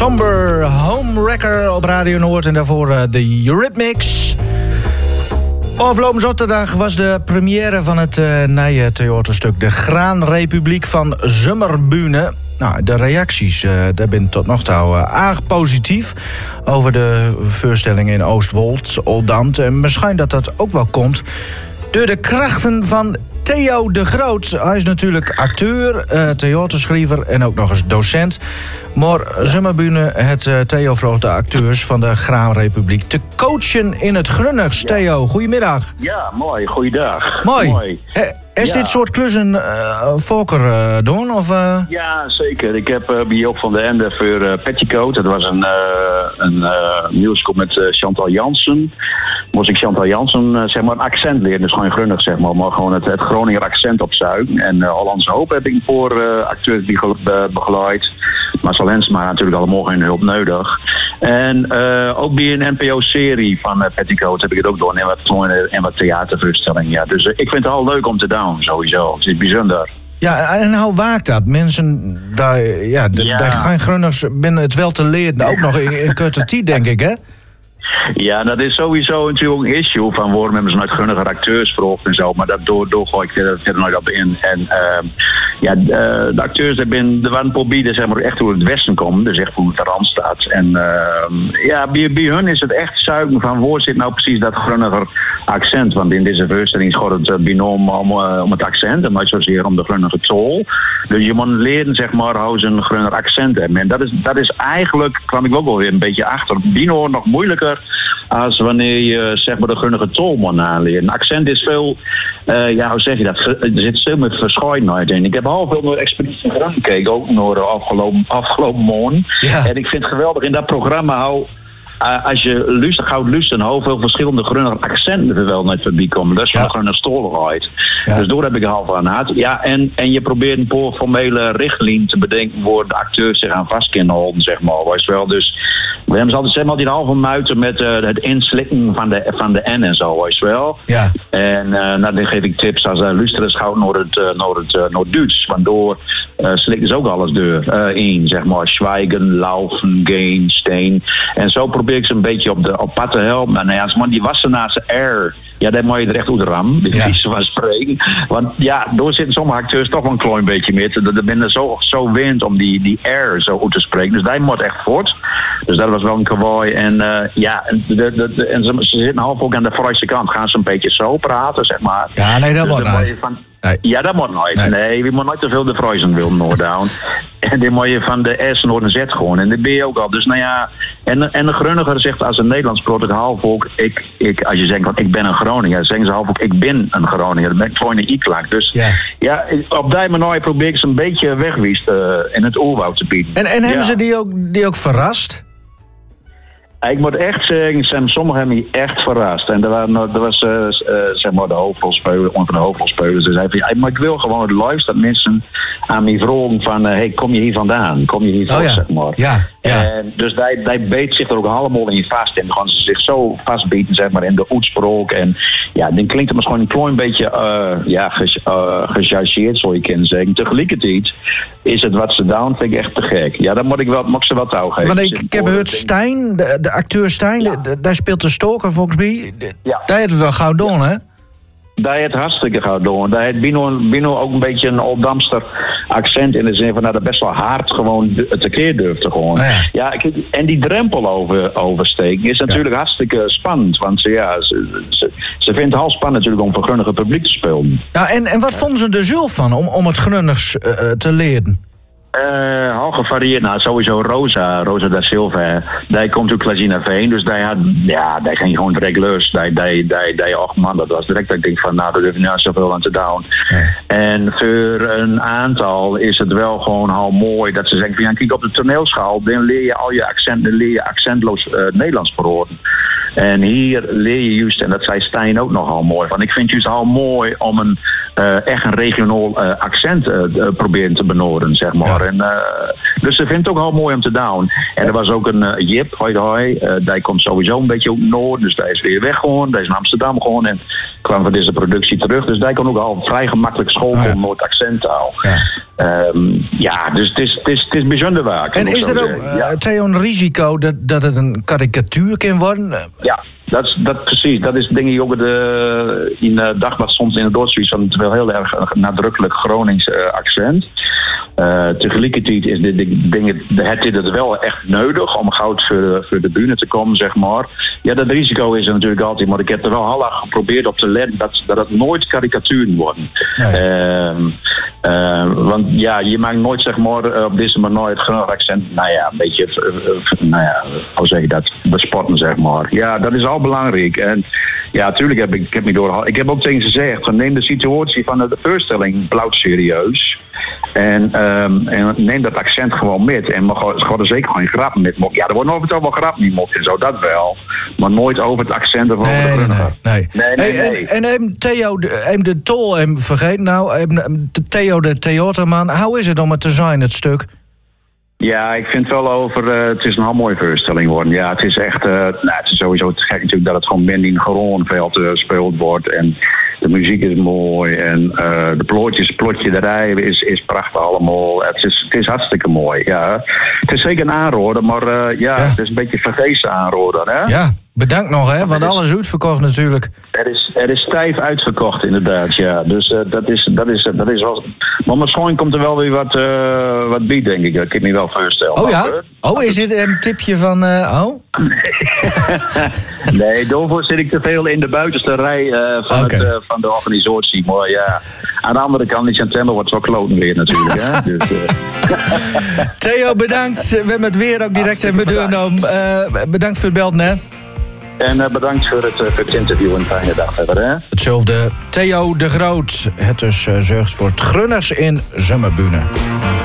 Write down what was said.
Somber Homewrecker op Radio Noord en daarvoor de Eurythmics. Afgelopen zaterdag was de première van het nieuwe theaterstuk De Graanrepubliek van Zomerbühne. Nou, de reacties daar zijn tot nog toe erg positief over de voorstelling in Oostwold, Oldambt. En misschien dat dat ook wel komt door de krachten van Theo de Groot. Hij is natuurlijk acteur, theaterschrijver en ook nog eens docent. Maar Zomerbühne het Theo vroeg de acteurs van de Graanrepubliek te coachen in het Grunnigs. Ja. Theo, goedemiddag. Ja, mooi. Goeiedag. Mooi. Is dit soort klussen vaker doen? Of, Ja, zeker. Ik heb hier ook van de Ende voor Petticoat. Dat was een musical met Chantal Jansen. Moest ik Chantal Jansen zeg maar een accent leren. Dus gewoon Grunnig, zeg maar gewoon het Groninger accent opzuigen. En Hollandse Hoop heb ik voor acteurs die begeleid. Marcel Hensma natuurlijk allemaal geen hulp nodig. En ook bij een NPO-serie van Petticoat heb ik het ook door. En wat theatervoorstellingen. Ja. Dus ik vind het al leuk om te doen, sowieso. Het is bijzonder. Ja, en hoe waakt dat? Mensen, daar gaan Grunnigs binnen het wel te leren. Ook nog in korte tijd, denk ik, hè? Ja, dat is sowieso natuurlijk een issue van waarom hebben ze nooit Grunniger acteurs verhoogd en zo, maar daardoor gooi ik verder nooit op in. En de acteurs er waren probeerden zeg maar echt hoe het westen komen, dus echt hoe het er aan staat. En bij hun is het echt zuigen van waar zit nou precies dat Grunniger accent, want in deze voorstelling gaat het binoom om het accent en niet zozeer om de Grunniger tol. Dus je moet leren zeg maar hoe ze een Grunniger accent hebben. En dat is eigenlijk, kwam ik ook wel weer een beetje achter, bino nog moeilijker als wanneer je zeg maar de Grunniger tol moet aanleren. Een accent is veel, hoe zeg je dat? Er zit veel meer verscheidenheid in. Ik heb al veel naar Expeditie Grun gekeken, ook naar de afgelopen maand. Ja. En ik vind het geweldig in dat programma hoe als je luistert, hoeveel verschillende Grunniger accenten er wel net voorbij komen. Dat is van Grunniger stoligheid. Ja. Dus daar heb ik half aan gehad. Ja, en je probeert een paar formele richtlijnen te bedenken waar de acteurs zich aan vast kunnen houden, zeg maar. Weet je wel. Dus we hebben altijd zeg maar die halve muiten met het inslikken van de N en zo, weet je wel. Ja. En dan geef ik tips als luisteren schouw naar het Duits. Want door slikken ze ook alles in, zeg maar. Schweigen, laufen, gehen, steen. En zo probeer ik ze een beetje op pad te helpen. En als man die Wassenaarse R, ja, daar moet je er echt uit ram, de wijze van spreken. Want ja, door zitten sommige acteurs toch wel een klein beetje meer. Er ben zo wend om die R zo goed te spreken. Dus die moet echt voort. Dus dat was wel een kawaii. En en ze zitten half ook aan de Friese kant. Gaan ze een beetje zo praten, zeg maar. Ja, nee, dat moet nooit. Nee. Ja, dat moet nooit. Nee, we moeten nooit te veel de Friesen willen Noorddown. En dan moet je van de S naar de Z gewoon. En dat ben je ook al. Dus nou ja, en de Grunniger zegt als een Nederlands spreekt half ook, als je zegt van ik ben een Groninger, dan zeggen ze half ook ik ben een Groninger. Dat ben ik gewoon een i-klank. Dus ja, op die manier probeer ik ze een beetje wegwiest in het oerwoud te bieden. En hebben ze die ook verrast? Ik moet echt zeggen, sommigen hebben me echt verrast. En er was zeg maar de hoofdrolspeler, een van de hoofdrolspelers. Dus hij zei, maar ik wil gewoon het liefst dat mensen aan mij vroegen van, hey, kom je hier vandaan? Kom je hier voor, zeg maar. Ja. En dus die beet zich er ook allemaal in vast. En dan gaan ze zich zo vastbieten, zeg maar, in de uitspraak. En ja, dan klinkt het misschien een klein beetje gechargeerd, zou je kunnen zeggen. Tegelijkertijd is het wat ze doen, vind ik echt te gek. Ja, dan moet ik ze wat touw geven. Want ik heb gehoord, Stijn, de acteur Stijn, daar speelt de stoker volgens mij. Daar heeft het wel gauw doen, hè? Daar heeft het hartstikke gauw doen. Daar heeft Bino ook een beetje een Oldamster accent in de zin van dat het best wel hard gewoon tekeer durft gewoon. Ja, en die drempel oversteken is natuurlijk hartstikke spannend. Want ze vindt het al spannend natuurlijk om voor Grunniger publiek te spelen. Nou, en wat vonden ze er zelf van om het Grunnigs te leren? Al gevarieerd. Nou, sowieso Rosa da Silva. Die komt uit Klazinaveen, dus die ging gewoon direct los. Die 8 man, dat was direct dat ik denk van, nou, daar durf je nou zoveel aan te doen. En voor een aantal is het wel gewoon al mooi dat ze zeggen van, ja, kijk, op de toneelschaal, dan leer je al je accent, dan leer je accentloos Nederlands praten. En hier leer je juist, en dat zei Stijn ook nogal mooi, want ik vind juist al mooi om echt een regionaal accent proberen te benoorden, zeg maar. Ja. Dus ze vindt het ook heel mooi om te doen. En er was ook een Jip, hoi, die komt sowieso een beetje uit het noorden, dus die is weer weggegaan. Die is in Amsterdam gewoon en kwam van deze productie terug. Dus die kon ook al vrij gemakkelijk school komen met het accent te houden. Dus het is bijzonder waar. En is er ook, Theo, een risico dat het een karikatuur kan worden? Ja. Dat precies. Dat is denk ik ook in de dagblad soms in het Duits van het wel heel erg nadrukkelijk Gronings accent. Tegelijkertijd is het wel echt nodig om goud voor de bühne te komen, zeg maar. Ja, dat risico is er natuurlijk altijd, maar ik heb er wel heel erg geprobeerd op te letten dat het nooit karikaturen worden. Nee. Want ja, je maakt nooit, zeg maar, op deze manier het Gronings accent, een beetje, hoe zeg je dat, bespotten, zeg maar. Ja, dat is al belangrijk. En ja, natuurlijk ik heb ook tegen ze gezegd van neem de situatie van de voorstelling blauw serieus. En neem dat accent gewoon met. En ga er zeker geen grap met mogen. Ja, er worden over het wel grappen niet mogen en zo, dat wel. Maar nooit over het accent of over de Grunniger. Nee. En Theo, de tol, vergeet nou, Theo de theaterman. Hoe is het om het te zijn, het stuk? Ja, ik vind wel het is een heel mooie voorstelling geworden. Ja, het is echt, het is sowieso te gek natuurlijk dat het gewoon binnen in een Groenveld gespeeld wordt. En de muziek is mooi en de plotjerij is prachtig allemaal. Het is hartstikke mooi, ja. Het is zeker een aanrader, maar het is een beetje een vergezen aanrader, hè? Ja. Bedankt nog, hè, want alles is uitverkocht natuurlijk. Er is stijf uitverkocht, inderdaad, ja. Dus dat is wel... Maar misschien komt er wel weer wat bij, denk ik. Dat kan ik me wel voorstellen. Oh ja? Is dit een tipje van... Nee, daarvoor zit ik te veel in de buitenste rij van de organisatie. Maar ja, aan de andere kant, die Chantember wordt wel kloten weer natuurlijk, hè. Dus, Theo, bedankt. We hebben het weer ook direct in mijn deur genomen. Bedankt voor het belden, hè. En bedankt voor het interview en fijne dag verder, hè? Hetzelfde. Theo de Groot. Het dus zorgt voor het Grunners in Zomerbühne.